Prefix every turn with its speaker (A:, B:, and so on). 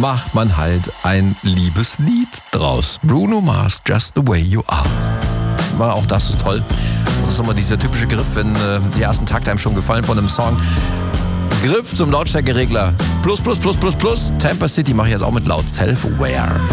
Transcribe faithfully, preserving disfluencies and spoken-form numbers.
A: macht man halt ein Liebeslied draus. Bruno Mars, Just the Way You Are. War auch das ist toll. Das ist immer dieser typische Griff, wenn äh, die ersten Takte einem schon gefallen von einem Song. Griff zum Lautstärkeregler. Plus, plus, plus, plus, plus. Tampa City mache ich jetzt auch mit laut. Self-Aware.